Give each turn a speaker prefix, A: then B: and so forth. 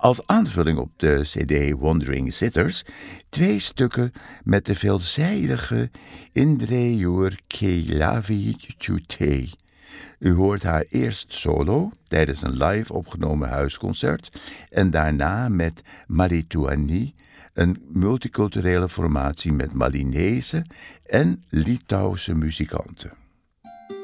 A: Als aanvulling op de cd Wandering Sitters 2 stukken met de veelzijdige Indre Jour Keilavi Chute. U hoort haar eerst solo tijdens een live opgenomen huisconcert en daarna met Marituani, een multiculturele formatie met Malinese en Litouwse muzikanten.